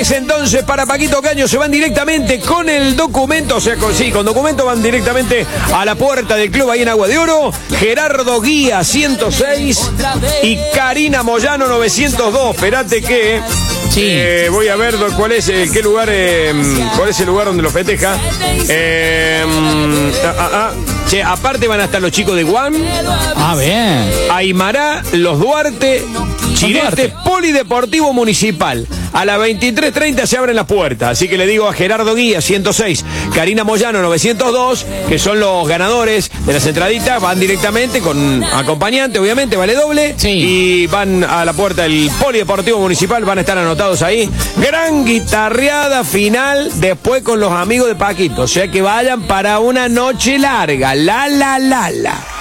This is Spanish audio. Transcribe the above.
ganadores entonces para Paquito Caño se van directamente con el documento, o sea, con documento van directamente a la puerta del club ahí en Agua de Oro. Gerardo Guía, 106, y Karina Moyano, 902. Espérate que Sí. voy a ver cuál es el lugar donde lo festeja. Che, aparte van a estar los chicos de Guam, Bien. Aymará, los Duarte, Chirete, Polideportivo Municipal. A las 23:30 se abren las puertas. Así que le digo a Gerardo Guía, 106, Karina Moyano, 902, que son los ganadores de las entraditas. Van directamente con acompañante, obviamente, vale doble. Sí. Y van a la puerta del Polideportivo Municipal. Van a estar anotados ahí. Gran guitarreada final después con los amigos de Paquito. O sea que vayan para una noche larga. La.